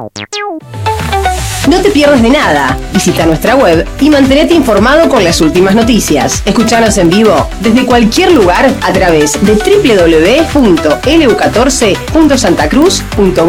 No te pierdas de nada. Visita nuestra web y mantenete informado con las últimas noticias. Escuchanos en vivo desde cualquier lugar a través de www.lu14.santacruz.gov.ar.